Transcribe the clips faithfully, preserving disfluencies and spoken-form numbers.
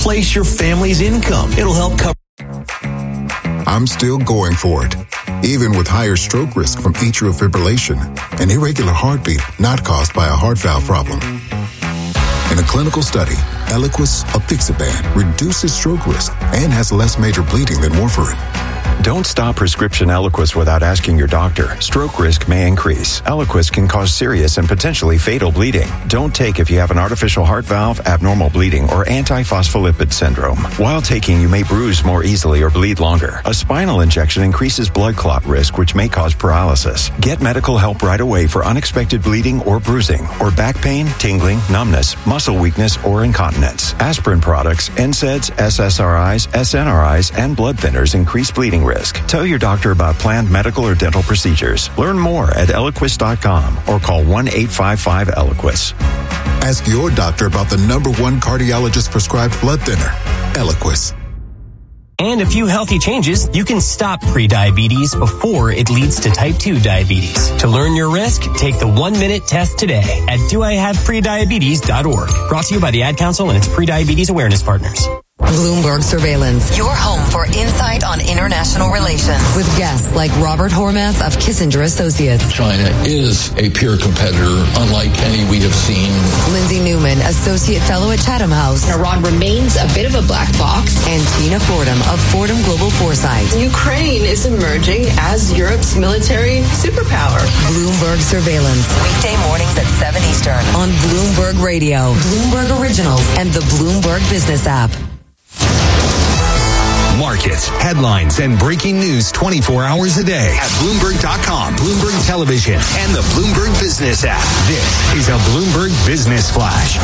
replace your family's income. It'll help cover. I'm still going for it, even with higher stroke risk from atrial fibrillation, an irregular heartbeat not caused by a heart valve problem. In a clinical study, Eliquis apixaban reduces stroke risk and has less major bleeding than warfarin. Don't stop prescription Eliquis without asking your doctor. Stroke risk may increase. Eliquis can cause serious and potentially fatal bleeding. Don't take if you have an artificial heart valve, abnormal bleeding, or antiphospholipid syndrome. While taking, you may bruise more easily or bleed longer. A spinal injection increases blood clot risk, which may cause paralysis. Get medical help right away for unexpected bleeding or bruising, or back pain, tingling, numbness, muscle weakness, or incontinence. Aspirin products, N SAIDs, S S R Is, S N R Is, and blood thinners increase bleeding risk. Tell your doctor about planned medical or dental procedures. Learn more at Eliquis dot com or call one eight five five Eliquis. Ask your doctor about the number one cardiologist prescribed blood thinner, Eliquis. And a few healthy changes, you can stop prediabetes before it leads to type two diabetes. To learn your risk, take the one-minute test today at do I have prediabetes dot org. Brought to you by the Ad Council and its Prediabetes Awareness Partners. Bloomberg Surveillance, your home for insight on international relations, with guests like Robert Hormats of Kissinger Associates. China is a peer competitor, unlike any we have seen. Lindsay Newman, Associate Fellow at Chatham House. Iran remains a bit of a black box. And Tina Fordham of Fordham Global Foresight. Ukraine is emerging as Europe's military superpower. Bloomberg Surveillance, weekday mornings at seven Eastern on Bloomberg Radio, Bloomberg Originals, and the Bloomberg Business app. Markets, headlines, and breaking news twenty-four hours a day at Bloomberg dot com, Bloomberg Television, and the Bloomberg Business app. This is a Bloomberg Business Flash.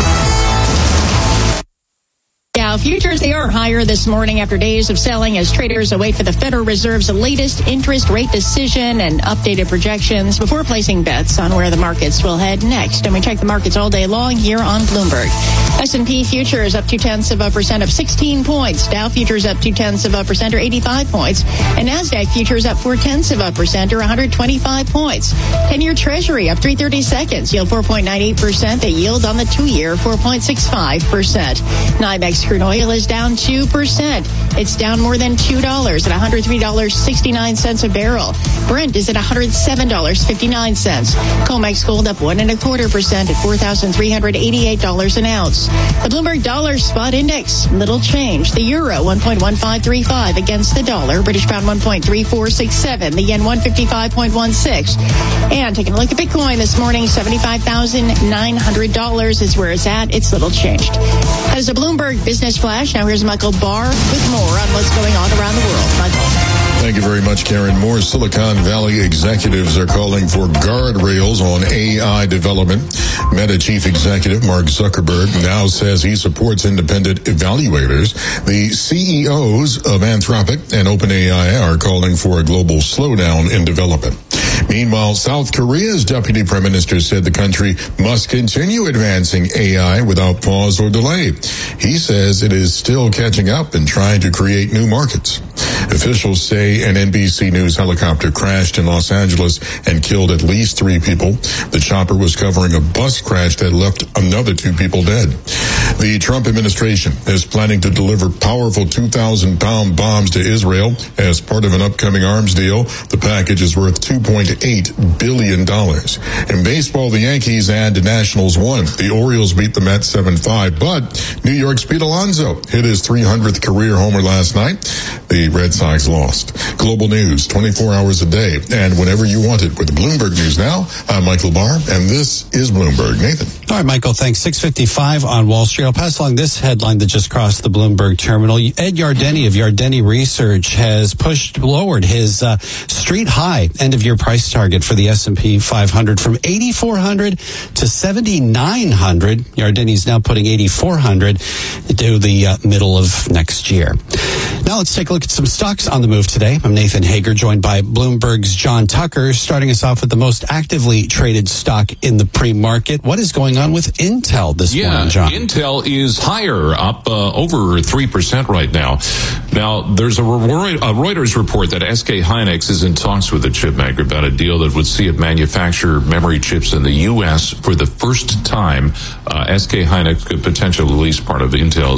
Dow futures, they are higher this morning after days of selling as traders await for the Federal Reserve's latest interest rate decision and updated projections before placing bets on where the markets will head next. And we check the markets all day long here on Bloomberg. S and P futures up two-tenths of a percent of sixteen points. Dow futures up two-tenths of a percent or eighty-five points. And NASDAQ futures up four-tenths of a percent or one hundred twenty-five points. ten-year Treasury up three thirty-seconds. Yield four point nine eight percent. The yield on the two-year four point six five percent. NYMEX crude oil is down two percent. It's down more than two dollars at one hundred three dollars and sixty-nine cents a barrel. Brent is at one hundred seven dollars and fifty-nine cents. COMEX gold up one and a quarter percent at four thousand three hundred eighty-eight dollars an ounce. The Bloomberg Dollar Spot Index, little change. The euro one point one five three five against the dollar. British pound one point three four six seven. The yen one fifty-five point one six. And taking a look at Bitcoin this morning, seventy-five thousand nine hundred dollars is where it's at. It's little changed. As a Bloomberg Business Flash, now here's Michael Barr with more on what's going on around the world. Michael. Thank you very much, Karen. More Silicon Valley executives are calling for guardrails on A I development. Meta chief executive Mark Zuckerberg now says he supports independent evaluators. The C E Os of Anthropic and OpenAI are calling for a global slowdown in development. Meanwhile, South Korea's deputy prime minister said the country must continue advancing A I without pause or delay. He says it is still catching up and trying to create new markets. Officials say an N B C News helicopter crashed in Los Angeles and killed at least three people. The chopper was covering a bus crash that left another two people dead. The Trump administration is planning to deliver powerful two thousand pound bombs to Israel as part of an upcoming arms deal. The package is worth two point eight billion dollars. In baseball, the Yankees and the Nationals won. The Orioles beat the Mets seven five, but New York's Pete Alonso hit his three hundredth career homer last night. The Red Sox lost. Global news, twenty-four hours a day, and whenever you want it with Bloomberg News Now. I'm Michael Barr, and this is Bloomberg. Nathan. All right, Michael, thanks. six fifty-five on Wall Street. I'll pass along this headline that just crossed the Bloomberg terminal. Ed Yardeni of Yardeni Research has pushed, lowered his uh, street high end-of-year price target for the S and P five hundred from eighty-four hundred to seventy-nine hundred. Yardeni's now putting eighty-four hundred to the uh, middle of next year. Now let's take a look at some stocks on the move today. I'm Nathan Hager, joined by Bloomberg's John Tucker, starting us off with the most actively traded stock in the pre-market. What is going on with Intel this yeah, morning, John? Intel is higher, up uh, over three percent right now. Now, there's a Reuters report that S K Hynix is in talks with the chip maker about a deal that would see it manufacture memory chips in the U S for the first time. Uh, S K Hynix could potentially lease part of Intel's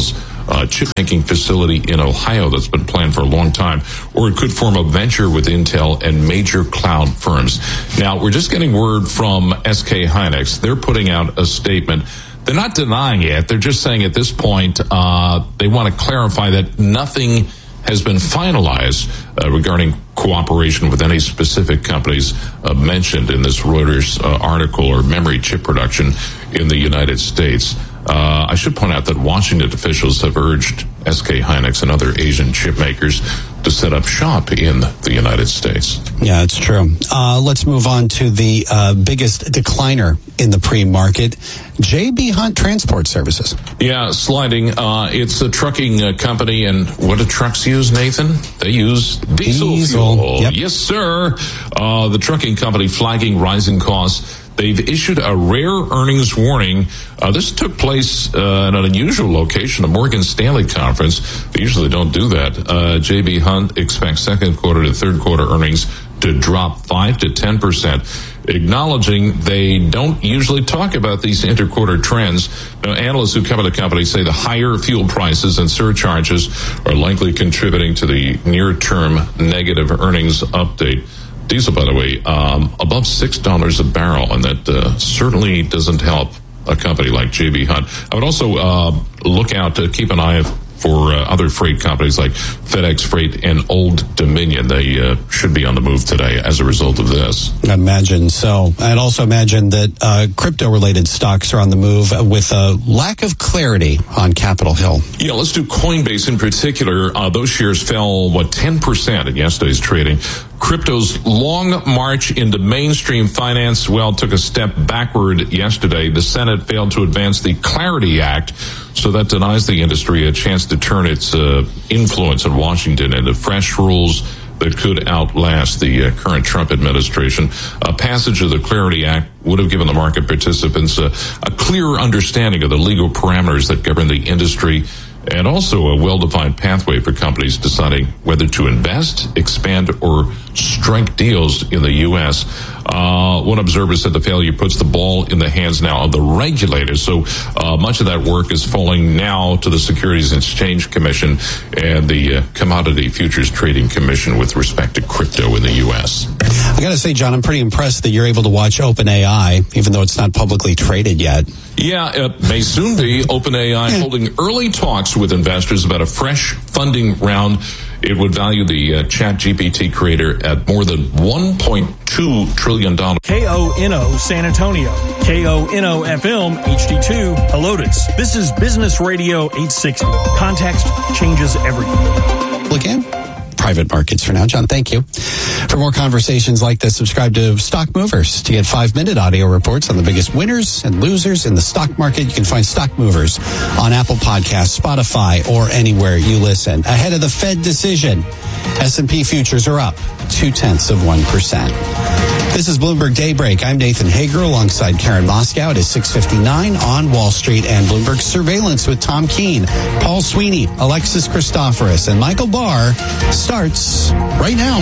uh, chip-making facility in Ohio that's been planned for a long time, or it could form a venture with Intel and major cloud firms. Now, we're just getting word from S K Hynix. They're putting out a statement. They're not denying it. They're just saying at this point uh, they want to clarify that nothing has been finalized uh, regarding cooperation with any specific companies uh, mentioned in this Reuters uh, article or memory chip production in the United States. Uh, I should point out that Washington officials have urged S K Hynix and other Asian chip makers to set up shop in the United States. Yeah, it's true. Uh, let's move on to the uh, biggest decliner in the pre-market, J B. Hunt Transport Services. Yeah, sliding. Uh, it's a trucking uh, company, and what do trucks use, Nathan? They use diesel, Diesel. fuel. Yep. Yes, sir. Uh, the trucking company flagging rising costs. They've issued a rare earnings warning. Uh, this took place uh, at an unusual location, a Morgan Stanley conference. They usually don't do that. Uh, J B. Hunt expects second quarter to third quarter earnings to drop five to ten percent, acknowledging they don't usually talk about these interquarter trends. Now, analysts who cover the company say the higher fuel prices and surcharges are likely contributing to the near-term negative earnings update. Diesel, by the way, um, above six dollars a barrel, and that uh, certainly doesn't help a company like J B. Hunt. I would also uh, look out to keep an eye for uh, other freight companies like FedEx Freight and Old Dominion. They uh, should be on the move today as a result of this. I imagine so. I'd also imagine that uh, crypto-related stocks are on the move with a lack of clarity on Capitol Hill. Yeah, let's do Coinbase in particular. Uh, those shares fell, what, ten percent in yesterday's trading. Crypto's long march into mainstream finance, well, took a step backward yesterday. The Senate failed to advance the Clarity Act, so that denies the industry a chance to turn its uh, influence in Washington into fresh rules that could outlast the uh, current Trump administration. A passage of the Clarity Act would have given the market participants a, a clearer understanding of the legal parameters that govern the industry, and also a well-defined pathway for companies deciding whether to invest, expand, or strike deals in the U S. Uh, one observer said the failure puts the ball in the hands now of the regulators. So uh, much of that work is falling now to the Securities and Exchange Commission and the uh, Commodity Futures Trading Commission with respect to crypto in the U S. I got to say, John, I'm pretty impressed that you're able to watch OpenAI, even though it's not publicly traded yet. Yeah, it may soon be. OpenAI holding early talks with investors about a fresh funding round. It would value the uh, ChatGPT creator at more than one point two trillion dollars. K O N O San Antonio. K O N O F M H D two Helotes. This is Business Radio eight sixty. Context changes everything. Again, private markets for now. John, thank you. For more conversations like this, subscribe to Stock Movers to get five-minute audio reports on the biggest winners and losers in the stock market. You can find Stock Movers on Apple Podcasts, Spotify, or anywhere you listen. Ahead of the Fed decision, S and P futures are up two-tenths of one percent. This is Bloomberg Daybreak. I'm Nathan Hager alongside Karen Moscow. It is six fifty-nine on Wall Street, and Bloomberg Surveillance with Tom Keene, Paul Sweeney, Alexis Christoforous, and Michael Barr starts right now.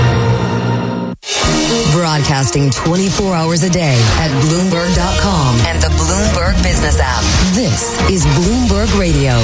Broadcasting twenty-four hours a day at Bloomberg dot com and the Bloomberg Business app. This is Bloomberg Radio.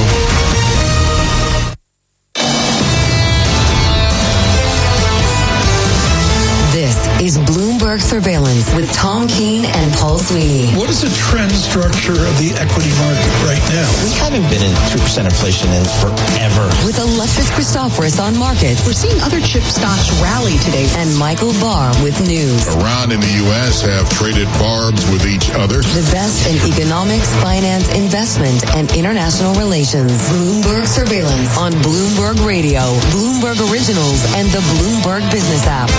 This is Bloomberg Surveillance with Tom Keene and Paul Sweeney. What is the trend structure of the equity market right now? We haven't been in two percent inflation in forever. With Alexis Christoforous on markets. We're seeing other chip stocks rally today. And Michael Barr with news. Iran and the U S have traded barbs with each other. The best in economics, finance, investment, and international relations. Bloomberg Surveillance on Bloomberg Radio, Bloomberg Originals, and the Bloomberg Business app.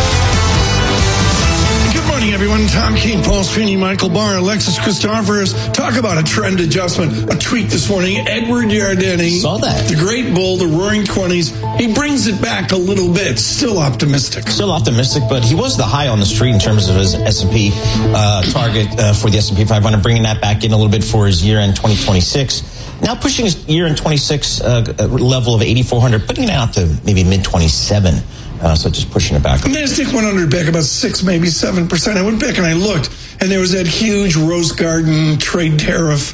Good morning, everyone. Tom Keene, Paul Sweeney, Michael Barr, Alexis Christoforous. Talk about a trend adjustment. A tweet this morning. Edward Yardeni. Saw that. The great bull, the roaring twenties. He brings it back a little bit. Still optimistic. Still optimistic, but he was the high on the street in terms of his S and P uh, target uh, for the S and P five hundred, bringing that back in a little bit for his year-end twenty twenty-six. Now pushing his year-end twenty-six uh, level of eighty-four hundred, putting it out to maybe mid twenty-seven. Uh, so just pushing it back. The NASDAQ one hundred back about six, maybe seven percent. I went back and I looked, and there was that huge Rose Garden trade tariff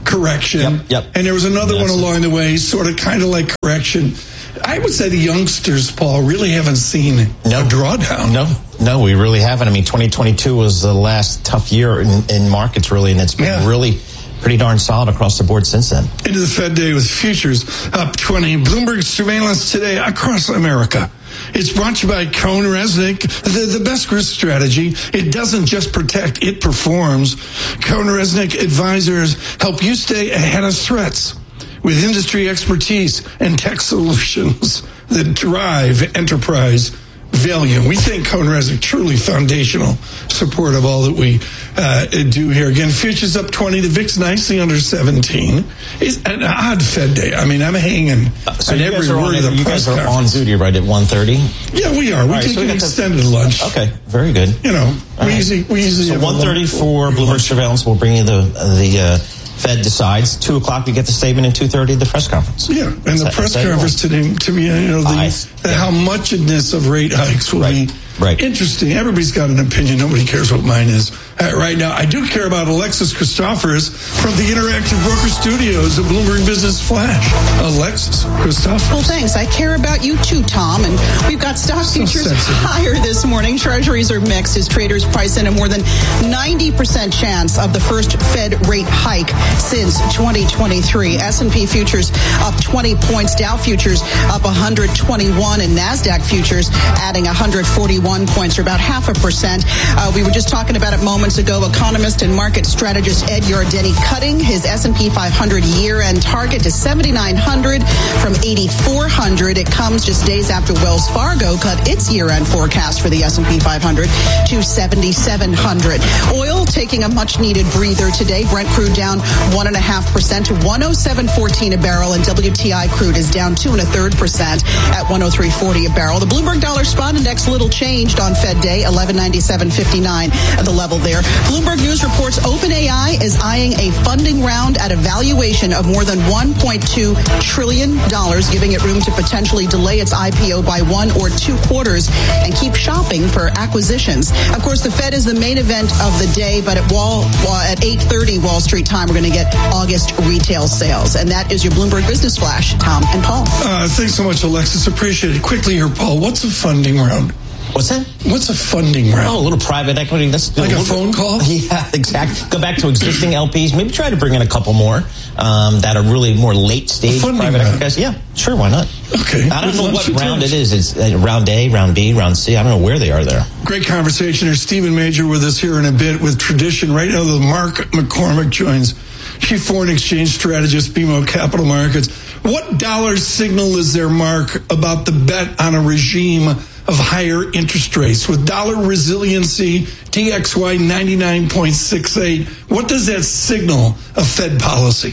correction. Yep, yep. And there was another That's one along it. the way, sort of kind of like correction. I would say the youngsters, Paul, really haven't seen no. a drawdown. No, no, we really haven't. I mean, twenty twenty-two was the last tough year in, in markets, really, and it's been Yeah. really pretty darn solid across the board since then. Into the Fed day with futures up twenty. Bloomberg surveillance today across America. It's brought to you by Cohn Resnick, the, the best risk strategy. It doesn't just protect, it performs. Cohn Resnick advisors help you stay ahead of threats with industry expertise and tech solutions that drive enterprise value. We think Cohn Resnick truly foundational support of all that we uh, do here. Again, futures up twenty. The V I X nicely under seventeen. It's an odd Fed day. I mean, I'm hanging Uh, so on you every guys are, on, word of the you press guys are on conference. duty right at one thirty? Yeah, we are. We All right, take so we an got the- extended lunch. Okay, very good. You know, All we right. usually we usually So have a one thirty long- for Bloomberg surveillance. We'll bring you the the uh, Fed decides. Two o'clock we get the statement, and two thirty the press conference. Yeah, and That's the that- press that's that conference today, to me, you know, the, Aye. the Yeah. how muchedness of rate hikes will Right. be Right. interesting. Everybody's got an opinion. Nobody cares what mine is uh, right now. I do care about Alexis Christophorus from the Interactive Broker Studios of Bloomberg Business Flash. Alexis Christophorus. Well, thanks. I care about you too, Tom. And we've got stock So futures sensitive. higher this morning. Treasuries are mixed as traders price in a more than ninety percent chance of the first Fed rate hike since twenty twenty-three. S and P futures up twenty points. Dow futures up one hundred twenty-one, and NASDAQ futures adding one hundred forty-one points, or about half a percent. Uh, we were just talking about it moments ago. Economist and market strategist Ed Yardeni cutting his S and P five hundred year-end target to seventy-nine hundred from eighty-four hundred. It comes just days after Wells Fargo cut its year-end forecast for the S and P five hundred to seventy-seven hundred. Oil taking a much-needed breather today. Brent crude down one and a half percent to one oh seven fourteen a barrel, and W T I crude is down two and a third percent at one oh three forty a barrel. The Bloomberg Dollar Spot Index little changed on Fed Day, eleven ninety-seven fifty-nine at the level there. Bloomberg News reports OpenAI is eyeing a funding round at a valuation of more than one point two trillion dollars, giving it room to potentially delay its I P O by one or two quarters and keep shopping for acquisitions. Of course, the Fed is the main event of the day, but at Wall at eight thirty Wall Street time, we're going to get August retail sales. And that is your Bloomberg Business Flash. Tom and Paul. Uh, thanks so much, Alexis. Appreciate it. Quickly here, Paul. What's a funding round? What's that? What's a funding round? Oh, a little private equity. That's Like a little phone bit- call? Yeah, exactly. Go back to existing L Ps. Maybe try to bring in a couple more um, that are really more late stage funding private round. equity guys. Yeah, sure. Why not? Okay. I don't With know lunch what and round dinners. it is. It's uh, round A, round B, round C. I don't know where they are there. Great conversation. There's Stephen Major with us here in a bit with Tradition. Right now, the Mark McCormick joins, Chief Foreign Exchange Strategist, B M O Capital Markets. What dollar signal is there, Mark, about the bet on a regime of higher interest rates? With dollar resiliency, D X Y ninety-nine point six eight, what does that signal of Fed policy?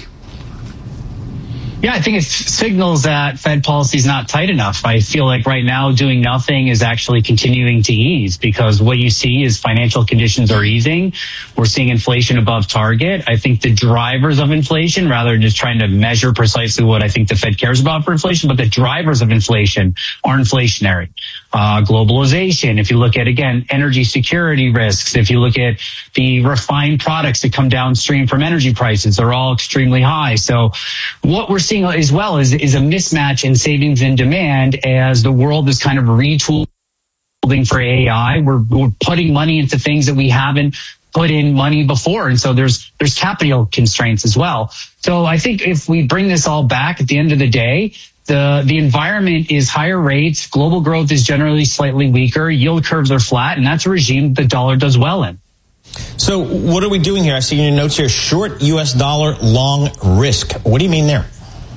Yeah, I think it signals that Fed policy is not tight enough. I feel like right now doing nothing is actually continuing to ease, because what you see is financial conditions are easing. We're seeing inflation above target. I think the drivers of inflation, rather than just trying to measure precisely what I think the Fed cares about for inflation, but the drivers of inflation are inflationary. Uh, globalization, if you look at, again, energy security risks, if you look at the refined products that come downstream from energy prices, they're all extremely high. So what we're seeing as well is, is a mismatch in savings and demand as the world is kind of retooling for A I. We're, we're putting money into things that we haven't put in money before. And so there's, there's capital constraints as well. So I think if we bring this all back at the end of the day, the, the environment is higher rates. Global growth is generally slightly weaker. Yield curves are flat, and that's a regime the dollar does well in. So what are we doing here? I see in your notes here, short U S dollar, long risk. What do you mean there?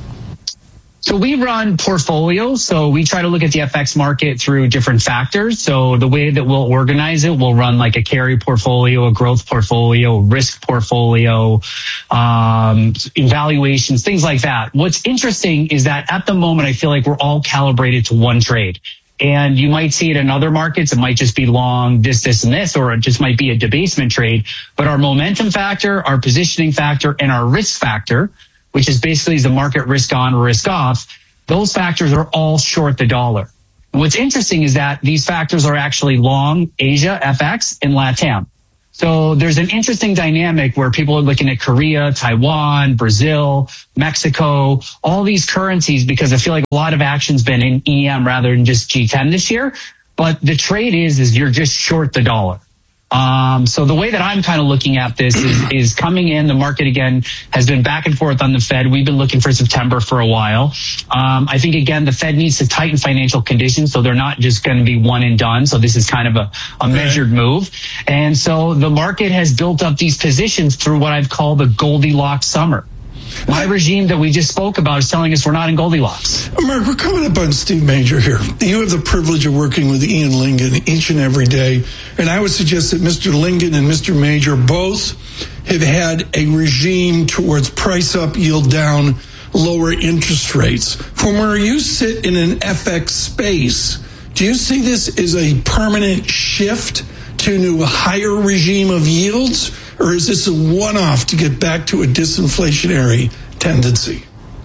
So we run portfolios. So we try to look at the F X market through different factors. So the way that we'll organize it, we'll run like a carry portfolio, a growth portfolio, risk portfolio, um, evaluations, things like that. What's interesting is that at the moment, I feel like we're all calibrated to one trade. And you might see it in other markets. It might just be long, this, this, and this, or it just might be a debasement trade. But our momentum factor, our positioning factor, and our risk factor, which is basically the market risk on, risk off, those factors are all short the dollar. What's interesting is that these factors are actually long Asia, F X, and LATAM. So there's an interesting dynamic where people are looking at Korea, Taiwan, Brazil, Mexico, all these currencies, because I feel like a lot of action's been in E M rather than just G ten this year. But the trade is, is you're just short the dollar. Um, so the way that I'm kind of looking at this is, is coming in. The market, again, has been back and forth on the Fed. We've been looking for September for a while. Um, I think, again, the Fed needs to tighten financial conditions, so they're not just going to be one and done. So this is kind of a, a measured move. And so the market has built up these positions through what I've called the Goldilocks summer. My regime that we just spoke about is telling us we're not in Goldilocks. Mark, we're coming up on Steve Major here. You have the privilege of working with Ian Lingan each and every day. And I would suggest that Mister Lingan and Mister Major both have had a regime towards price up, yield down, lower interest rates. From where you sit in an F X space, do you see this as a permanent shift to a higher regime of yields? Or is this a one-off to get back to a disinflationary tendency?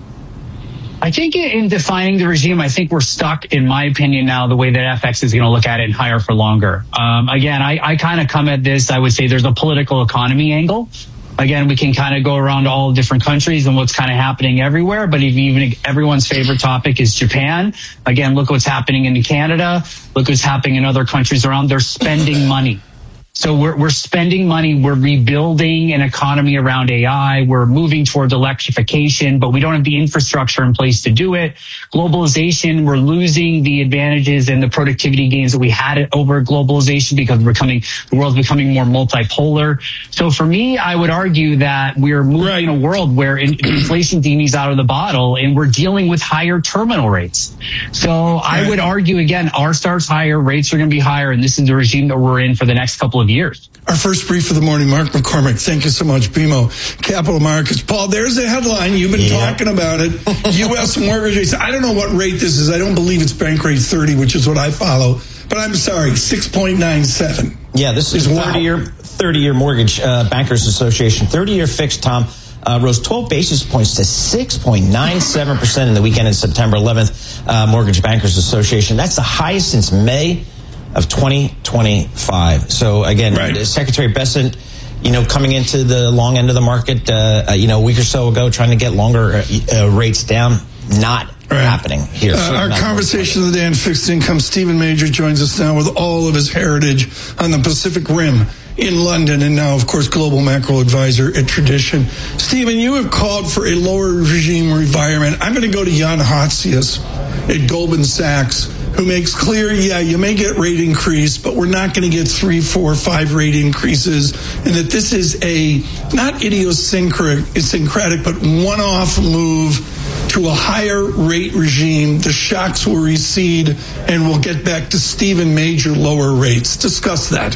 I think in defining the regime, I think we're stuck, in my opinion, now the way that F X is going to look at it and higher for longer. Um, again, I, I kind of come at this, I would say there's a political economy angle. Again, we can kind of go around to all different countries and what's kind of happening everywhere. But if even everyone's favorite topic is Japan, again, look what's happening in Canada. Look what's happening in other countries around. They're spending money. So we're, we're spending money. We're rebuilding an economy around A I. We're moving towards electrification, but we don't have the infrastructure in place to do it. Globalization, we're losing the advantages and the productivity gains that we had over globalization because we're becoming, the world's becoming more multipolar. So for me, I would argue that we're moving right. in a world where in, inflation genie's out of the bottle and we're dealing with higher terminal rates. So right. I would argue, again, R star's higher, rates are going to be higher, and this is the regime that we're in for the next couple of years. Our first brief of the morning, Mark McCormick. Thank you so much, B M O Capital Markets. Paul, there's the headline. You've been yeah. talking about it. U S mortgage rates. I don't know what rate this is. I don't believe it's bank rate thirty, which is what I follow. But I'm sorry, six point nine seven. Yeah, this is thirty-year wow. thirty-year mortgage uh, bankers association. thirty-year fixed, Tom, uh, rose twelve basis points to six point nine seven percent in the weekend in September eleventh. Uh, mortgage bankers association. That's the highest since May of twenty twenty-five. So again, right. Secretary Bessent, you know, coming into the long end of the market, uh, you know, a week or so ago, trying to get longer uh, rates down, not right. happening here. Uh, our conversation of the day on fixed income. Stephen Major joins us now with all of his heritage on the Pacific Rim in London, and now, of course, global macro advisor at Tradition. Stephen, you have called for a lower regime environment. I'm going to go to Jan Hatzius at Goldman Sachs, who makes clear, yeah, you may get rate increase, but we're not going to get three, four, five rate increases, and that this is a not idiosyncratic, but one-off move to a higher rate regime. The shocks will recede, and we'll get back to Stephen Major lower rates. Discuss that.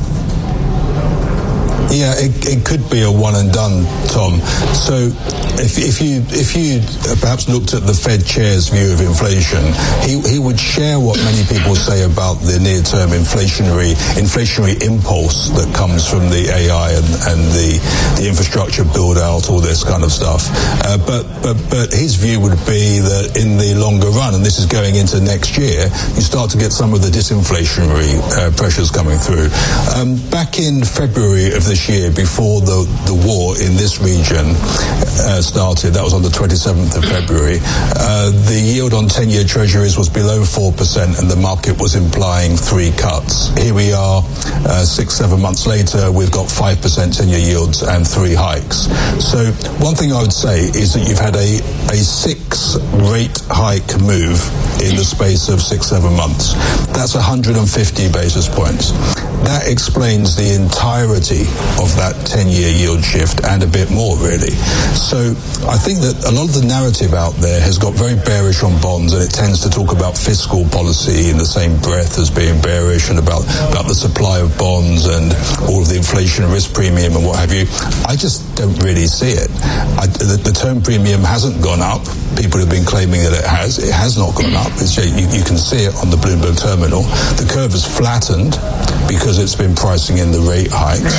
Yeah, it, it could be a one and done, Tom. So if, if you if you perhaps looked at the Fed chair's view of inflation, he, he would share what many people say about the near-term inflationary inflationary impulse that comes from the A I and, and the the infrastructure build-out, all this kind of stuff. Uh, but, but, but his view would be that in the longer run, and this is going into next year, you start to get some of the disinflationary uh, pressures coming through. Um, back in February of this year, before the, the war in this region uh, started, that was on the twenty-seventh of February, uh, the yield on ten-year treasuries was below four percent and the market was implying three cuts. Here we are, uh, six, seven months later, we've got five percent ten-year yields and three hikes. So one thing I would say is that you've had a, a six rate hike move in the space of six, seven months. That's one hundred fifty basis points. That explains the entirety of that ten-year yield shift and a bit more, really. So I think that a lot of the narrative out there has got very bearish on bonds, and it tends to talk about fiscal policy in the same breath as being bearish, and about, about the supply of bonds and all of the inflation risk premium and what have you. I just don't really see it. I, the, the term premium hasn't gone up. People have been claiming that it has. It has not gone up. It's, you, you can see it on the Bloomberg terminal. The curve has flattened because it's been pricing in the rate hikes. Right.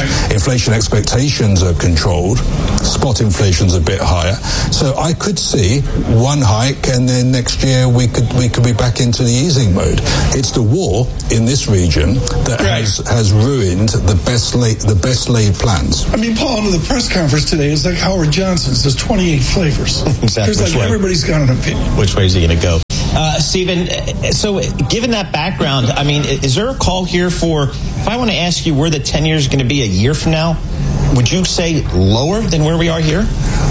inflation expectations are controlled. Spot inflation's a bit higher. So I could see one hike, and then next year we could we could be back into the easing mode. It's the war in this region that right. has has ruined the best laid the best laid plans. I mean, Paul, in the press conference today, it's like Howard Johnson says twenty-eight flavors. Exactly. There's like way? everybody's got an opinion. Which way is he going to go? Uh, Stephen, so given that background, I mean, is there a call here for, if I want to ask you where the ten years is going to be a year from now, would you say lower than where we are here?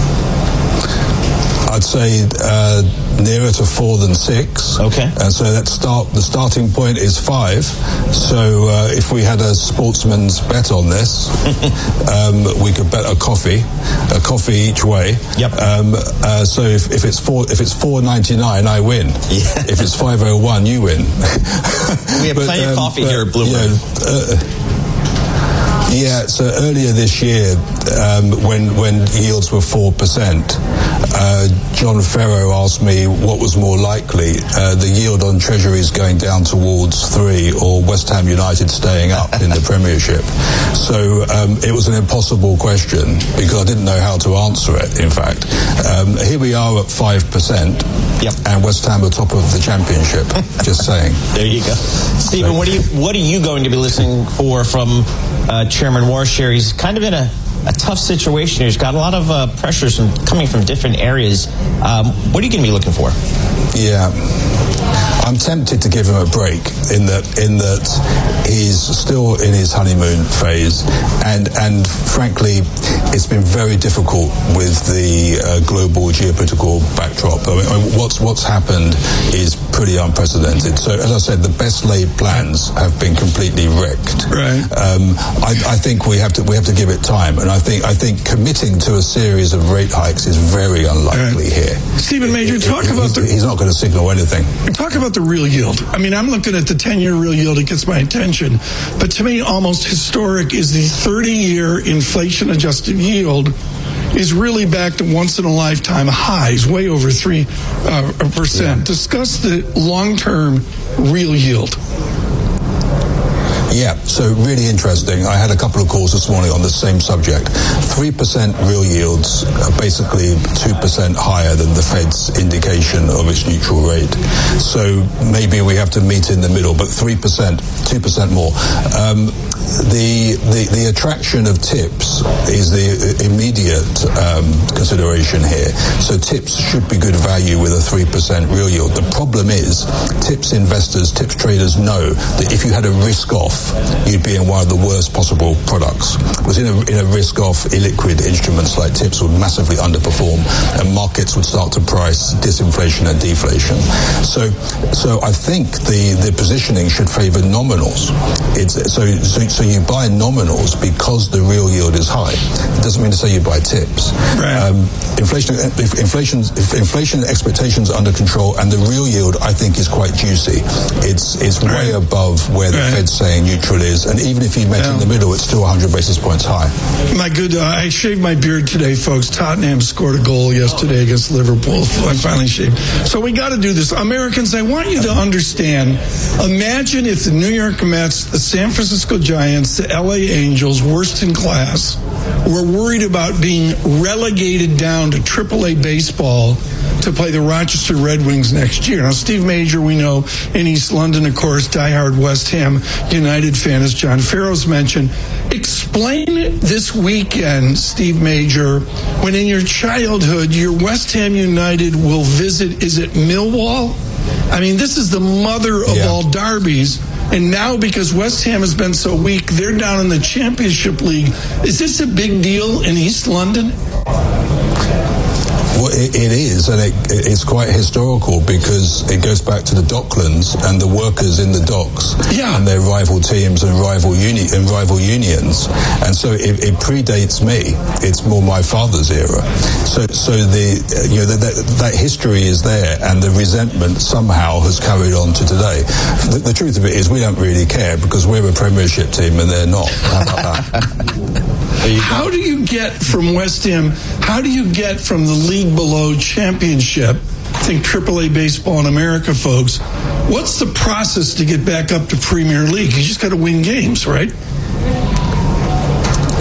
I'd say uh, nearer to four than six. Okay. And so that start the starting point is five. So uh, if we had a sportsman's bet on this, um, we could bet a coffee, a coffee each way. Yep. Um, uh, so if, if it's four, if it's four ninety nine, I win. Yeah. If it's five oh one, you win. We have but, plenty um, of coffee but, here at Bloomberg. Yeah, uh, Yeah, so earlier this year, um, when when yields were four percent, uh, John Ferro asked me what was more likely, uh, the yield on Treasuries going down towards three or West Ham United staying up in the Premiership. So um, it was an impossible question because I didn't know how to answer it, in fact. Um, here we are at five percent, yep. and West Ham are top of the Championship, just saying. There you go. Stephen, so, what, are you, what are you going to be listening for from uh, Chairman Warshare? He's kind of in a, a tough situation here. He's got a lot of uh, pressures from, coming from different areas. Um, what are you going to be looking for? Yeah. I'm tempted to give him a break in that in that he's still in his honeymoon phase, and and frankly, it's been very difficult with the uh, global geopolitical backdrop. I mean, what's what's happened is pretty unprecedented. So, as I said, the best laid plans have been completely wrecked. Right. Um, I, I think we have to we have to give it time, and I think I think committing to a series of rate hikes is very unlikely right. here. Stephen Major, talk it, about he's, the. He's not going to signal anything. Talk about the real yield. I mean, I'm looking at the ten-year real yield. It gets my attention. But to me, almost historic is the thirty-year inflation-adjusted yield is really back to once-in-a-lifetime highs, way over three uh, percent. Yeah. Discuss the long-term real yield. Yeah, so really interesting. I had a couple of calls this morning on the same subject. three percent real yields are basically two percent higher than the Fed's indication of its neutral rate. So maybe we have to meet in the middle, but three percent, two percent more. Um, the, the the attraction of tips is the immediate um, consideration here. So tips should be good value with a three percent real yield. The problem is tips investors, tips traders know that if you had a risk off, you'd be in one of the worst possible products. Because in a, in a risk-off, illiquid instruments like tips would massively underperform, and markets would start to price disinflation and deflation. So, so I think the, the positioning should favour nominals. It's so, so so you buy nominals because the real yield is high. It doesn't mean to say you buy tips. Right. Um, inflation, if inflation, if inflation expectations are under control, and the real yield I think is quite juicy. It's it's right. way above where the right. Fed's saying neutral is, and even if you met yeah. in the middle, it's still one hundred basis points high. My good, uh, I shaved my beard today, folks. Tottenham scored a goal yesterday against Liverpool. I finally shaved. So we got to do this. Americans, I want you to understand, imagine if the New York Mets, the San Francisco Giants, the L A Angels, worst in class, were worried about being relegated down to triple A baseball to play the Rochester Red Wings next year. Now, Steve Major, we know in East London, of course, diehard West Ham United fan, as John Farrow's mentioned. Explain this weekend, Steve Major, when in your childhood, your West Ham United will visit, is it Millwall? I mean, this is the mother of yeah. all derbies. And now, because West Ham has been so weak, they're down in the Championship League. Is this a big deal in East London? Well, it, it is, and it, it's quite historical because it goes back to the Docklands and the workers in the docks yeah. and their rival teams and rival uni- and rival unions, and so it, it predates me. It's more my father's era. So, so the you know that, that, that history is there, and the resentment somehow has carried on to today. The, the truth of it is, we don't really care because we're a Premiership team and they're not. How about that? How do you get from West Ham, how do you get from the league below Championship, think triple A baseball in America, folks, what's the process to get back up to Premier League? You just got to win games, right?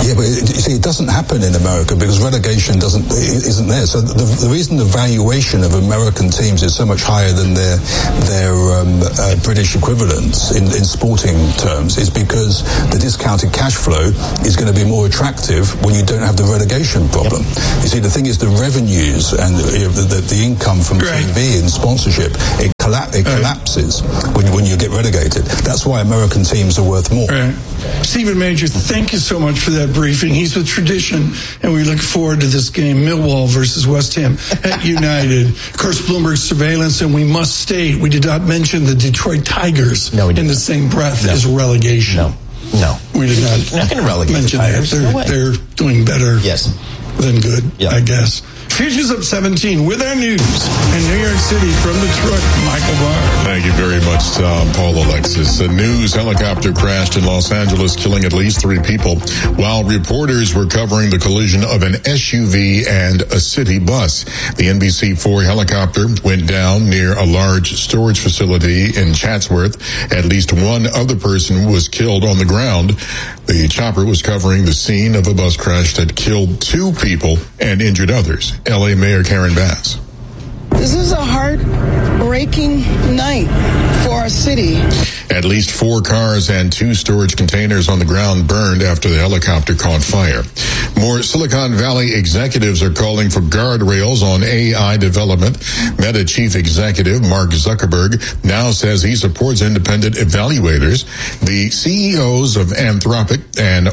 Yeah, but it, you see, it doesn't happen in America because relegation doesn't isn't there. So the, the reason the valuation of American teams is so much higher than their their um, uh, British equivalents in, in sporting terms is because the discounted cash flow is going to be more attractive when you don't have the relegation problem. Yep. You see, the thing is the revenues and you know, the, the, the income from right. T V and sponsorship, it, colla- it right. collapses when, when you get relegated. That's why American teams are worth more. Right. Stephen Major, thank you so much for that briefing. He's with Tradition, and we look forward to this game, Millwall versus West Ham at United. Of course, Bloomberg surveillance, and we must state, we did not mention the Detroit Tigers no, in the same breath no. as relegation. No, no. We did not, You're not going to relegate mention the Tigers. that. They're, No they're doing better yes. than good, yep. I guess. Futures up seventeen with our news in New York City from Detroit, Michael Barr. Thank you very much, Tom. Paul Alexis. A news helicopter crashed in Los Angeles, killing at least three people, while reporters were covering the collision of an S U V and a city bus. The N B C four helicopter went down near a large storage facility in Chatsworth. At least one other person was killed on the ground. The chopper was covering the scene of a bus crash that killed two people and injured others. L A Mayor Karen Bass. This is a heartbreaking night for our city. At least four cars and two storage containers on the ground burned after the helicopter caught fire. More Silicon Valley executives are calling for guardrails on A I development. Meta chief executive Mark Zuckerberg now says he supports independent evaluators. The C E Os of Anthropic and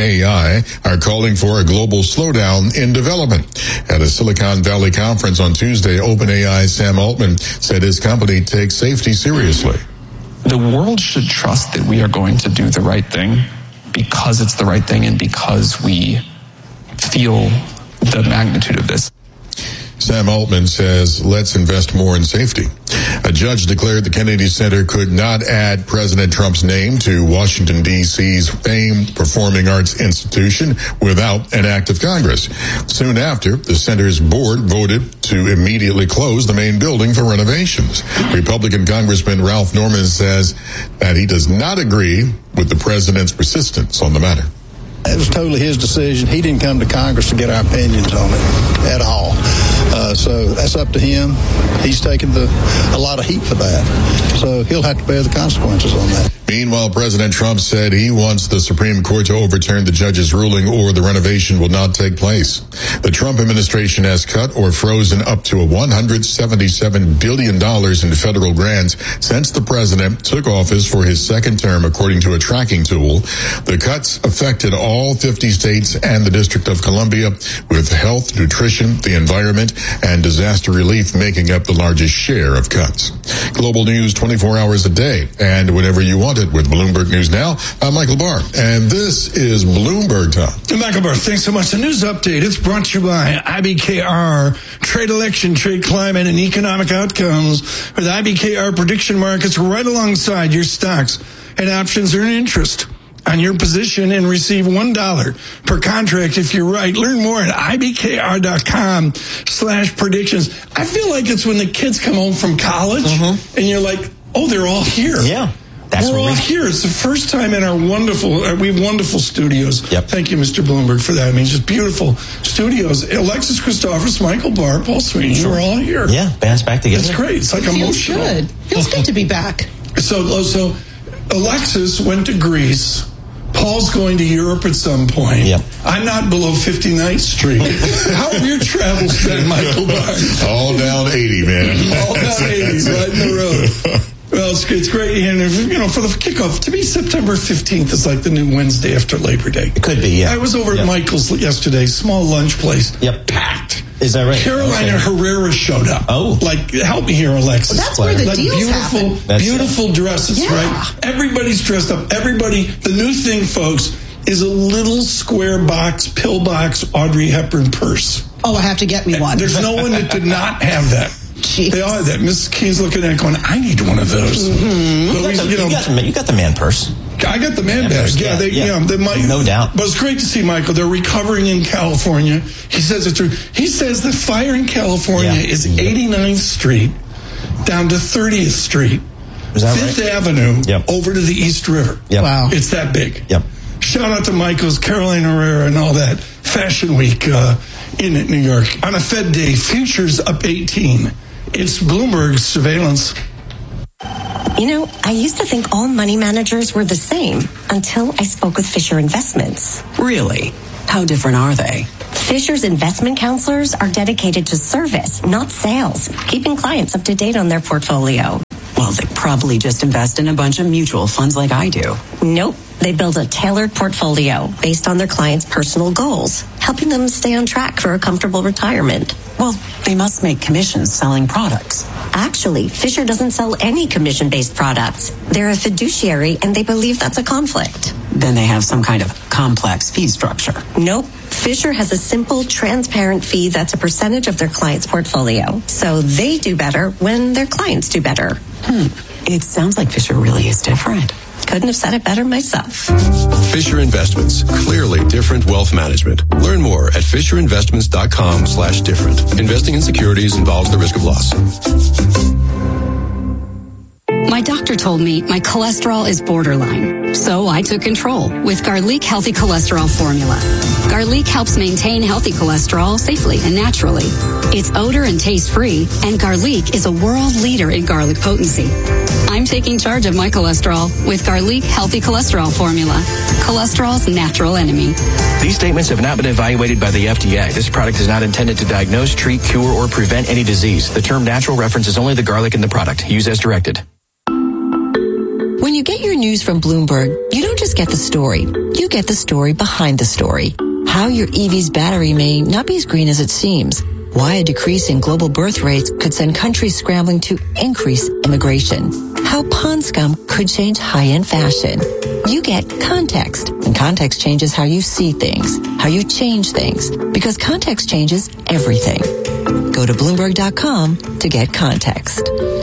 OpenAI are calling for a global slowdown in development. At a Silicon Valley conference on Tuesday, OpenAI Sam Altman said his company takes safety seriously. The world should trust that we are going to do the right thing because it's the right thing and because we feel the magnitude of this. Sam Altman says, let's invest more in safety. A judge declared the Kennedy Center could not add President Trump's name to Washington, D C's famed performing arts institution without an act of Congress. Soon after, the center's board voted to immediately close the main building for renovations. Republican Congressman Ralph Norman says that he does not agree with the president's persistence on the matter. It was totally his decision. He didn't come to Congress to get our opinions on it at all. Uh, so that's up to him. He's taken the, a lot of heat for that. So he'll have to bear the consequences on that. Meanwhile, President Trump said he wants the Supreme Court to overturn the judge's ruling or the renovation will not take place. The Trump administration has cut or frozen up to one hundred seventy-seven billion dollars in federal grants since the president took office for his second term, according to a tracking tool. The cuts affected all fifty states and the District of Columbia, with health, nutrition, the environment, and disaster relief making up the largest share of cuts. Global news twenty-four hours a day and whenever you want it with Bloomberg News Now. I'm Michael Barr, and this is Bloomberg Time. Michael Barr, thanks so much. The news update, it's brought to you by I B K R, trade election, trade climate, and economic outcomes with I B K R prediction markets right alongside your stocks and options earn interest on your position and receive one dollar per contract if you're right. Learn more at ibkr.com slash predictions. I feel like it's when the kids come home from college mm-hmm. and you're like, oh, they're all here. Yeah. That's We're all we... here. It's the first time in our wonderful, uh, we have wonderful studios. Yep. Thank you, Mister Bloomberg, for that. I mean, just beautiful studios. Alexis Christophers, Michael Barr, Paul Sweeney, sure. we're all here. Yeah, band's back together. It's great. It's like it emotional. Feels good. Feels good to be back. So, so Alexis went to Greece. Paul's going to Europe at some point. Yep. I'm not below fifty-ninth Street. How have your travels been, Michael Barr? All down eighty, man. All down eighty, right in the road. Well, it's, it's great. And, you know, for the kickoff, to me, September fifteenth is like the new Wednesday after Labor Day. It could be, yeah. I was over yep. at Michael's yesterday, small lunch place. Yep. Packed. Is that right? Carolina okay. Herrera showed up. Oh. Like, help me here, Alexis. Well, that's where the like deals beautiful, happen. That's beautiful it. dresses, yeah. right? Everybody's dressed up. Everybody, the new thing, folks, is a little square box, pillbox Audrey Hepburn purse. Oh, I have to get me one. There's no one that did not have that. Jeez. They all have that. Missus Key's looking at it going, I need one of those. Mm-hmm. But You, we, got the, you, know, you, got the, you got the man purse. I got the man, man bag. Purse, yeah, yeah, they, yeah. You know, they might, no doubt. But it's great to see Michael. They're recovering in California. He says it's true. He says the fire in California yeah. is eighty-ninth Street down to thirtieth Street, is that Fifth right? Avenue yep. over to the East River. Yep. Wow. It's that big. Yep. shout out to Michaels, Carolina Herrera, and all that. Fashion Week uh, in New York. On a Fed day, futures up eighteen. It's Bloomberg Surveillance. You know, I used to think all money managers were the same until I spoke with Fisher Investments. Really? How different are they? Fisher's investment counselors are dedicated to service, not sales, keeping clients up to date on their portfolio. Well, they probably just invest in a bunch of mutual funds like I do. Nope. They build a tailored portfolio based on their clients' personal goals, helping them stay on track for a comfortable retirement. Well, they must make commissions selling products. Actually, Fisher doesn't sell any commission-based products. They're a fiduciary, and they believe that's a conflict. Then they have some kind of complex fee structure. Nope. Fisher has a simple, transparent fee that's a percentage of their client's portfolio. So they do better when their clients do better. Hmm. It sounds like Fisher really is different. Couldn't have said it better myself. Fisher Investments. Clearly different wealth management. Learn more at fisherinvestments.com slash different. Investing in securities involves the risk of loss. My doctor told me my cholesterol is borderline, so I took control with Garlic Healthy Cholesterol Formula. Garlic helps maintain healthy cholesterol safely and naturally. It's odor and taste-free, and Garlic is a world leader in garlic potency. I'm taking charge of my cholesterol with Garlic Healthy Cholesterol Formula, cholesterol's natural enemy. These statements have not been evaluated by the F D A. This product is not intended to diagnose, treat, cure, or prevent any disease. The term natural references only the garlic in the product. Use as directed. When you get your news from Bloomberg, you don't just get the story. You get the story behind the story. How your E V's battery may not be as green as it seems. Why a decrease in global birth rates could send countries scrambling to increase immigration. How pond scum could change high-end fashion. You get context, and context changes how you see things, how you change things, because context changes everything. Go to Bloomberg dot com to get context.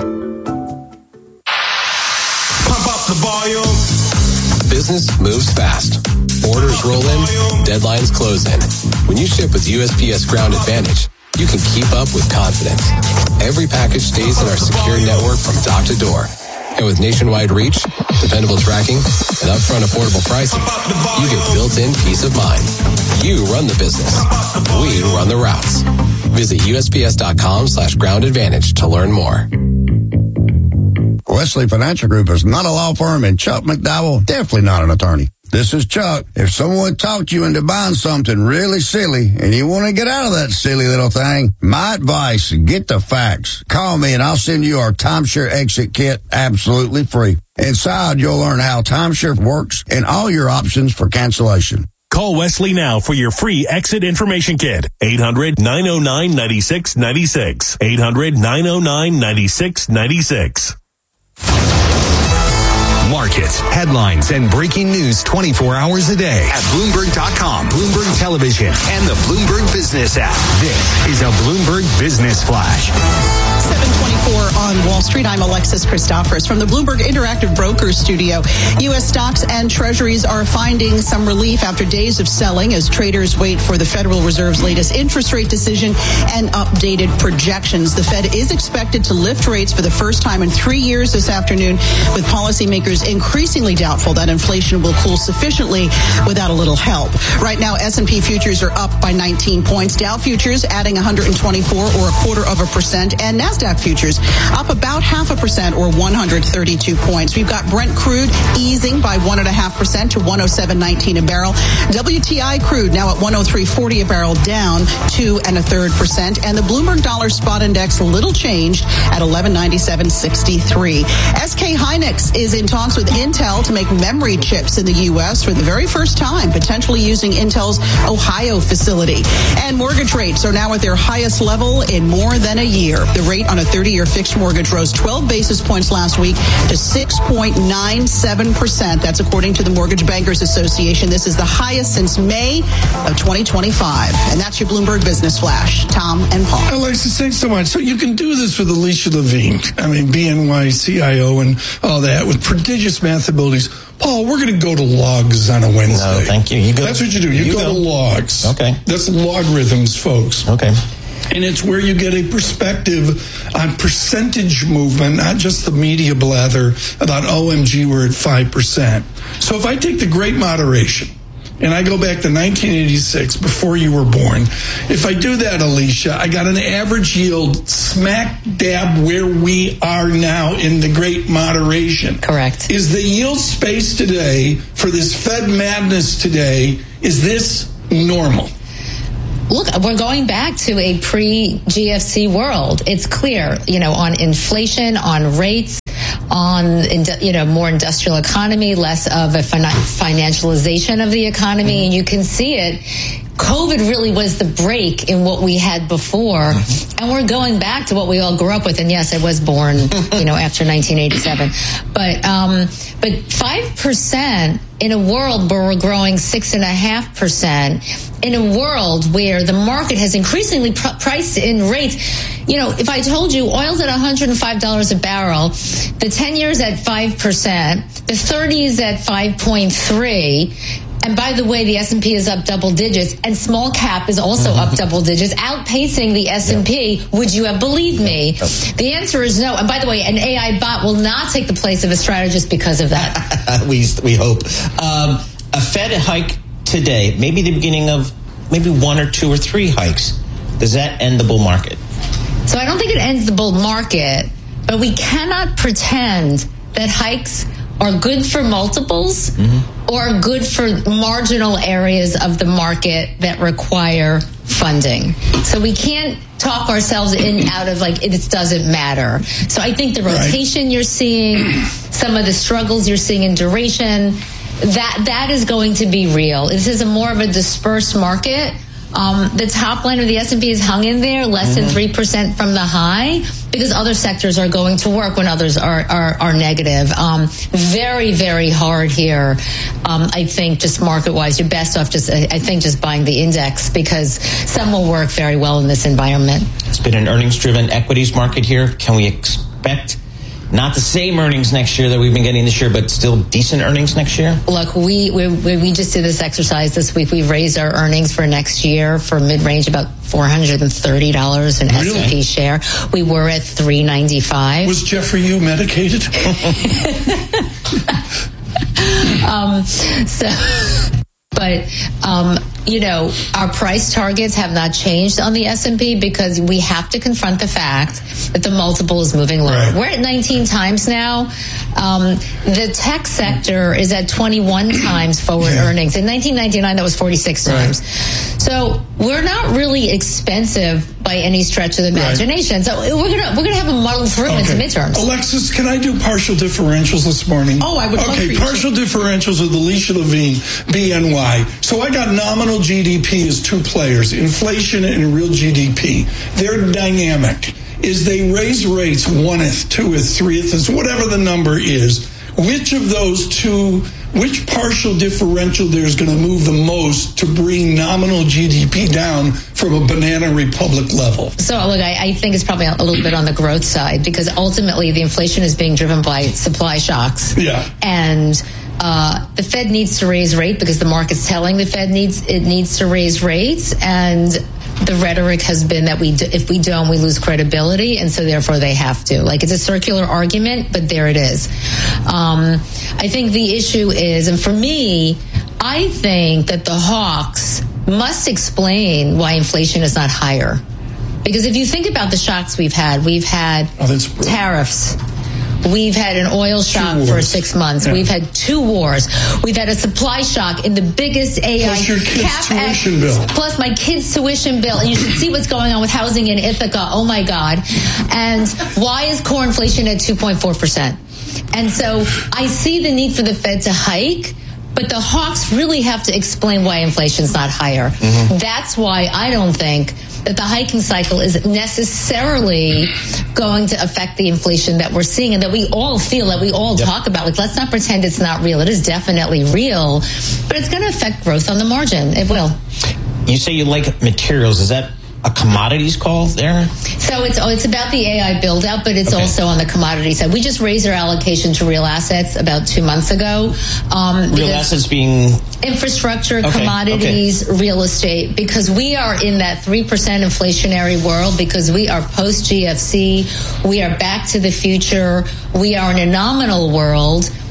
Pump up the volume. Business moves fast. Orders roll in, deadlines close in. When you ship with U S P S Ground Advantage, you can keep up with confidence. Every package stays in our secure network from dock to door. And with nationwide reach, dependable tracking, and upfront affordable pricing, you get built-in peace of mind. You run the business. We run the routes. Visit U S P S dot com slash ground advantage to learn more. Wesley Financial Group is not a law firm, and Chuck McDowell, definitely not an attorney. This is Chuck. If someone talked you into buying something really silly and you want to get out of that silly little thing, my advice, get the facts. Call me and I'll send you our timeshare exit kit absolutely free. Inside, you'll learn how timeshare works and all your options for cancellation. Call Wesley now for your free exit information kit. eight hundred, nine oh nine, nine six nine six. eight hundred, nine oh nine, nine six nine six. Markets, headlines, and breaking news twenty-four hours a day at Bloomberg dot com, Bloomberg Television, and the Bloomberg Business app. This is a Bloomberg Business Flash. seven twenty-four on Wall Street. I'm Alexis Christophers from the Bloomberg Interactive Brokers Studio. U S stocks and treasuries are finding some relief after days of selling as traders wait for the Federal Reserve's latest interest rate decision and updated projections. The Fed is expected to lift rates for the first time in three years this afternoon, with policymakers increasingly doubtful that inflation will cool sufficiently without a little help. Right now, S and P futures are up by nineteen points. Dow futures adding one hundred twenty-four or a quarter of a percent, and NASDAQ futures up about half a percent or one hundred thirty-two points. We've got Brent crude easing by one and a half percent to one oh seven nineteen a barrel. W T I crude now at one oh three forty a barrel, down two and a third percent. And the Bloomberg Dollar Spot Index little changed at eleven ninety-seven sixty-three. S K Hynix is in talks with Intel to make memory chips in the U S for the very first time, potentially using Intel's Ohio facility. And mortgage rates are now at their highest level in more than a year. The rate on a thirty-year fixed mortgage rose twelve basis points last week to six point nine seven percent. That's according to the Mortgage Bankers Association. This is the highest since May of twenty twenty-five. And that's your Bloomberg Business Flash. Tom and Paul. Alexis, thanks so much. So you can do this with Alicia Levine. I mean, B N Y C I O and all that with prodigious math abilities. Paul, we're going to go to logs on a Wednesday. No, thank you. You go. That's what you do. You, you go, go to logs. Okay. That's logarithms, folks. Okay. And it's where you get a perspective on percentage movement, not just the media blather about O M G, we're at five percent. So if I take the great moderation, and I go back to nineteen eighty-six, before you were born, if I do that, Alicia, I got an average yield smack dab where we are now in the great moderation. Correct. Is the yield space today, for this Fed madness today, is this normal? Look, we're going back to a pre-G F C world. It's clear, you know, on inflation, on rates, on, you know, more industrial economy, less of a financialization of the economy. Mm-hmm. And you can see it. COVID really was the break in what we had before. Mm-hmm. And we're going back to what we all grew up with. And yes, I was born, you know, after nineteen eighty-seven. But, um, but five percent in a world where we're growing six and a half percent, in a world where the market has increasingly pr- priced in rates. You know, if I told you oil's at one hundred five dollars a barrel, the ten years at five percent, the thirty is at five point three, and by the way, the S and P is up double digits, and small cap is also up double digits, outpacing the S and P. Yep. Would you have believed me? Yep. The answer is no. And by the way, an A I bot will not take the place of a strategist because of that. we we hope. Um, a Fed hike today, maybe the beginning of maybe one or two or three hikes. Does that end the bull market? So I don't think it ends the bull market, but we cannot pretend that hikes are good for multiples mm-hmm. or good for marginal areas of the market that require funding. So we can't talk ourselves in out of like it doesn't matter. So I think the rotation right. you're seeing, some of the struggles you're seeing in duration, that that is going to be real. This is a more of a dispersed market. Um, the top line of the S and P is hung in there, less mm-hmm. than three percent from the high, because other sectors are going to work when others are are, are negative. Um, very, very hard here. Um, I think just market-wise, you're best off just, I think, just buying the index, because some will work very well in this environment. It's been an earnings-driven equities market here. Can we expect not the same earnings next year that we've been getting this year, but still decent earnings next year? Look, we we, we just did this exercise this week. We've raised our earnings for next year for mid-range about four hundred thirty dollars an really? S and P share. We were at three ninety-five. Was Jeffrey you medicated? um, so... But, um, you know, our price targets have not changed on the S and P because we have to confront the fact that the multiple is moving lower. Right. We're at nineteen times now. Um, the tech sector is at twenty-one times forward yeah. earnings. In nineteen ninety-nine, that was forty-six right. times. So we're not really expensive by any stretch of the imagination. Right. So we're gonna we're gonna have a muddle through okay. into midterms. Alexis, can I do partial differentials this morning? Oh, I would love Okay, for you partial to. differentials with Alicia Levine, B N Y. So I got nominal G D P as two players, inflation and real G D P. They're dynamic. Is they raise rates one-eth, two-eth, three-eth, is whatever the number is. Which of those two, which partial differential there is going to move the most to bring nominal G D P down from a banana republic level? So, look, I, I think it's probably a little bit on the growth side, because ultimately the inflation is being driven by supply shocks. Yeah. And uh, the Fed needs to raise rate because the market's telling the Fed needs it needs to raise rates, and the rhetoric has been that we do, if we don't, we lose credibility, and so therefore they have to. Like, it's a circular argument, but there it is. Um, I think the issue is, and for me, I think that the hawks must explain why inflation is not higher. Because if you think about the shocks we've had, we've had oh, tariffs. We've had an oil shock for six months. Yeah. We've had two wars. We've had a supply shock in the biggest A I. Plus your kids' tuition bill. Plus my kids' tuition bill. And you should see what's going on with housing in Ithaca. Oh, my God. And why is core inflation at two point four percent? And so I see the need for the Fed to hike, but the hawks really have to explain why inflation's not higher. Mm-hmm. That's why I don't think that the hiking cycle is necessarily going to affect the inflation that we're seeing and that we all feel, that we all yep. talk about. Like, let's not pretend it's not real. It is definitely real, but it's going to affect growth on the margin. It will. You say you like materials. Is that a commodities call there? So it's it's about the A I build out, but it's okay. also on the commodity side. We just raised our allocation to real assets about two months ago. Um, real assets being infrastructure, okay. commodities, okay. real estate, because we are in that three percent inflationary world, because we are post G F C, we are back to the future, we are in a nominal world.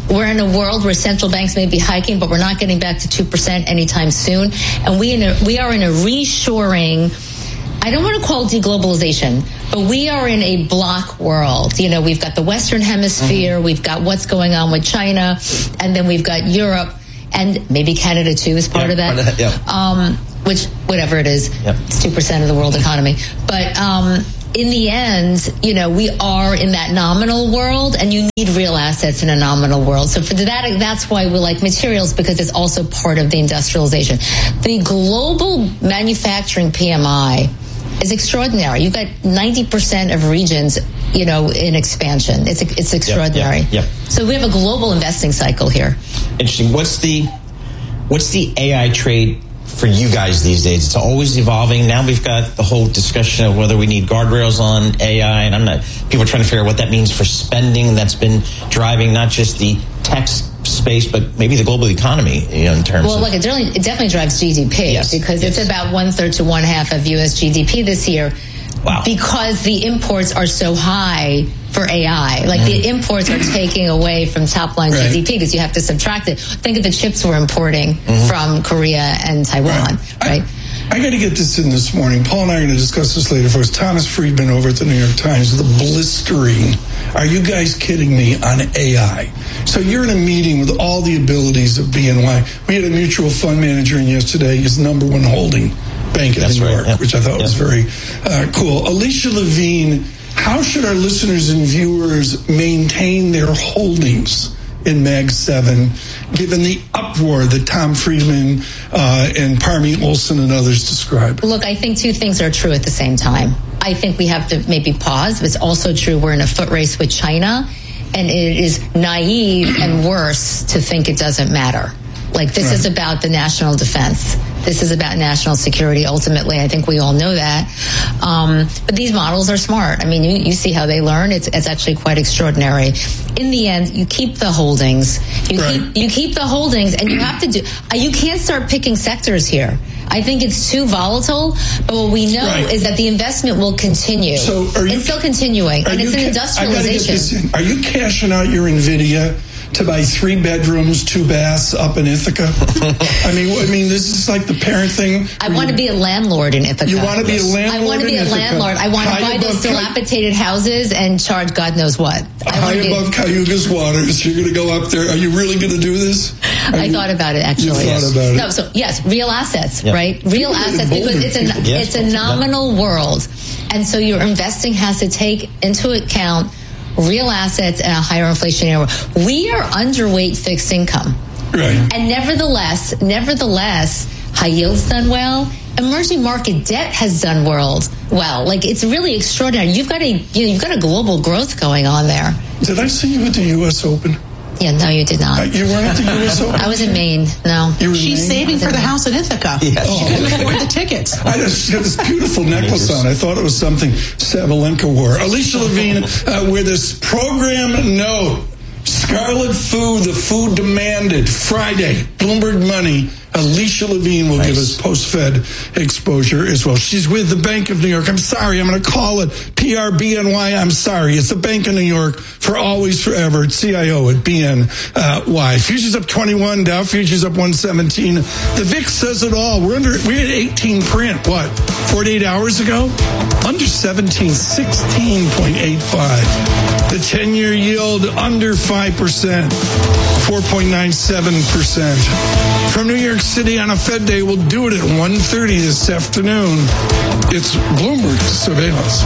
we're in a world where central banks may be hiking, but we're not getting back to two percent anytime soon. And we in a, we are in a reshoring, I don't want to call it deglobalization, but we are in a block world. You know, we've got the Western Hemisphere, mm-hmm. we've got what's going on with China, and then we've got Europe, and maybe Canada too is part yeah, of that. Part of that yeah. Um, which, whatever it is, yep. it's two percent of the world economy. But um, in the end, you know, we are in that nominal world, and you need real assets in a nominal world. So for that, that's why we like materials, because it's also part of the industrialization. The global manufacturing P M I is extraordinary. You've got ninety percent of regions, you know, in expansion. It's it's extraordinary. Yep, yep, yep. So we have a global investing cycle here. Interesting. What's the what's the A I trade for you guys these days? It's always evolving. Now we've got the whole discussion of whether we need guardrails on A I, and I'm not. People are trying to figure out what that means for spending. That's been driving not just the tech space, but maybe the global economy, you know, in terms well, of... Well, look, it, really, it definitely drives G D P, yes, because yes. it's about one-third to one-half of U S G D P this year. Wow. Because the imports are so high for A I. Like, mm. the imports are taking away from top-line right. G D P, because you have to subtract it. Think of the chips we're importing mm-hmm. from Korea and Taiwan, right? right? I, I got to get this in this morning. Paul and I are going to discuss this later. First, Thomas Friedman over at the New York Times, the blistering, are you guys kidding me, on A I? So you're in a meeting with all the abilities of B N Y. We had a mutual fund manager in yesterday, his number one holding Bank of That's New York, right. Yep. which I thought yep. was very uh, cool. Alicia Levine, how should our listeners and viewers maintain their holdings in Mag seven, given the uproar that Tom Friedman uh, and Parmi Olson and others describe? Look, I think two things are true at the same time. I think we have to maybe pause, but it's also true we're in a foot race with China, and it is naive and worse to think it doesn't matter. Like, this right. is about the national defense. This is about national security, ultimately. I think we all know that. Um, but these models are smart. I mean, you, you see how they learn. It's, it's actually quite extraordinary. In the end, you keep the holdings. You, right. keep, you keep the holdings, and you have to do... You can't start picking sectors here. I think it's too volatile, but what we know right. is that the investment will continue. So are you, it's still continuing, and it's an industrialization. Are you cashing out your NVIDIA to buy three bedrooms, two baths up in Ithaca? I mean, I mean, this is like the parent thing. I want to be a landlord in Ithaca. You want to be yes. a landlord? I want to be a Ithaca. landlord. I want to buy those dilapidated houses and charge God knows what. I High above Cayuga's waters. You're going to go up there. Are you really going to do this? Are I you, thought about it, actually. You thought yes. about it. No, so yes, real assets, yep. right? Real assets, because it's a yes. it's a nominal world, and so your investing has to take into account real assets in a higher inflationary world. We are underweight fixed income. Right. And nevertheless, nevertheless, high yield's done well. Emerging market debt has done well. Well, like, it's really extraordinary. You've got a you know, you've got a global growth going on there. Did I see you at the U S Open? Yeah, no, you did not. Uh, you weren't at the U S Open? I was in Maine. No. You were She's in saving for the house in Ithaca. Yes. Oh. She couldn't afford the tickets. I just got this beautiful necklace on. I thought it was something Sabalenka wore. Alicia Levine uh, with this program note. Scarlet Food, the food demanded. Friday, Bloomberg Money. Alicia Levine will nice. give us post-Fed exposure as well. She's with the Bank of New York. I'm sorry, I'm going to call it P R B N Y. I'm sorry. It's the Bank of New York for always, forever. It's C I O at B N Y. Futures up twenty-one, Dow futures up one seventeen. The V I X says it all. We're under, we're at eighteen print, what, forty-eight hours ago? Under seventeen, sixteen point eight five. The ten-year yield under five percent, four point nine seven percent. From New York City on a Fed day, we'll do it at one thirty this afternoon. It's Bloomberg Surveillance.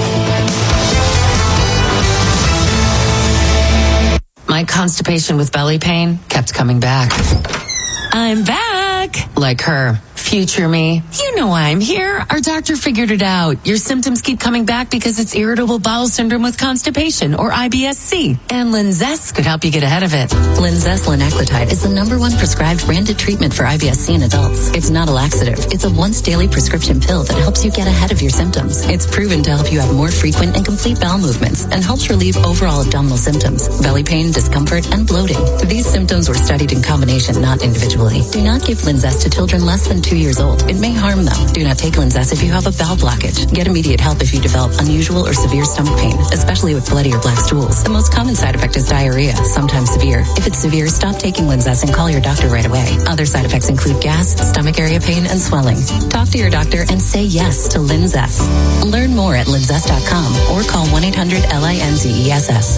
My constipation with belly pain kept coming back. I'm back! Like her. Future me. You know why I'm here. Our doctor figured it out. Your symptoms keep coming back because it's irritable bowel syndrome with constipation, or I B S C. And Linzess could help you get ahead of it. Linzess linaclotide is the number one prescribed branded treatment for I B S C in adults. It's not a laxative. It's a once daily prescription pill that helps you get ahead of your symptoms. It's proven to help you have more frequent and complete bowel movements and helps relieve overall abdominal symptoms, belly pain, discomfort, and bloating. These symptoms were studied in combination, not individually. Do not give Linzess to children less than two two years old, it may harm them. Do not take Linzess if you have a bowel blockage. Get immediate help if you develop unusual or severe stomach pain, especially with bloody or black stools. The most common side effect is diarrhea, sometimes severe. If it's severe, stop taking Linzess and call your doctor right away. Other side effects include gas, stomach area pain, and swelling. Talk to your doctor and say yes to Linzess. Learn more at linzess dot com or call one eight hundred L I N Z E S S.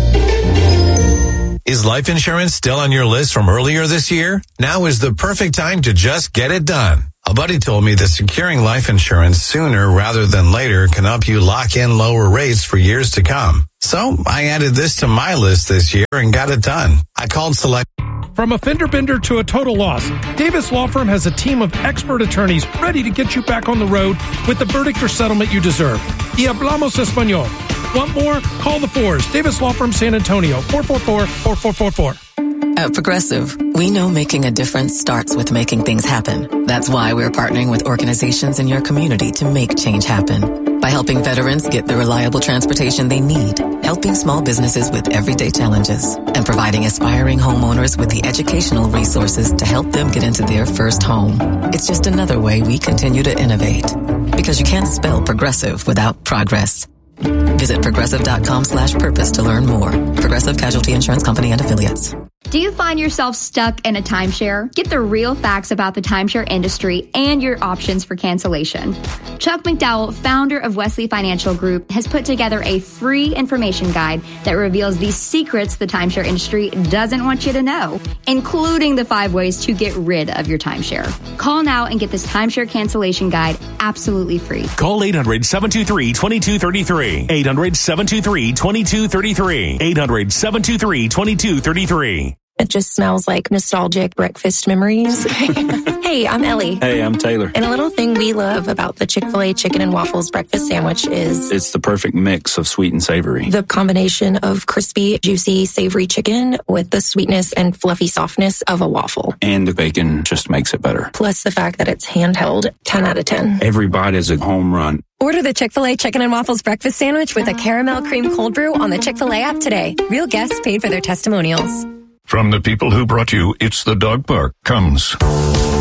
Is life insurance still on your list from earlier this year? Now is the perfect time to just get it done. A buddy told me that securing life insurance sooner rather than later can help you lock in lower rates for years to come. So I added this to my list this year and got it done. I called Select. From a fender bender to a total loss, Davis Law Firm has a team of expert attorneys ready to get you back on the road with the verdict or settlement you deserve. Y hablamos español. Want more? Call the Fours. Davis Law Firm, San Antonio, four four four, four four four four. At Progressive, we know making a difference starts with making things happen. That's why we're partnering with organizations in your community to make change happen. By helping veterans get the reliable transportation they need, helping small businesses with everyday challenges, and providing aspiring homeowners with the educational resources to help them get into their first home. It's just another way we continue to innovate. Because you can't spell progressive without progress. Visit progressive.com slash purpose to learn more. Progressive Casualty Insurance Company and Affiliates. Do you find yourself stuck in a timeshare? Get the real facts about the timeshare industry and your options for cancellation. Chuck McDowell, founder of Wesley Financial Group, has put together a free information guide that reveals the secrets the timeshare industry doesn't want you to know, including the five ways to get rid of your timeshare. Call now and get this timeshare cancellation guide absolutely free. Call eight hundred, seven two three, two two three three. eight hundred, seven two three, two two three three. eight hundred, seven two three, two two three three. It just smells like nostalgic breakfast memories. Hey, I'm Ellie. Hey, I'm Taylor. And a little thing we love about the Chick-fil-A Chicken and Waffles breakfast sandwich is... it's the perfect mix of sweet and savory. The combination of crispy, juicy, savory chicken with the sweetness and fluffy softness of a waffle. And the bacon just makes it better. Plus the fact that it's handheld, ten out of ten. Every bite is a home run. Order the Chick-fil-A Chicken and Waffles breakfast sandwich with a caramel cream cold brew on the Chick-fil-A app today. Real guests paid for their testimonials. From the people who brought you It's the Dog Park comes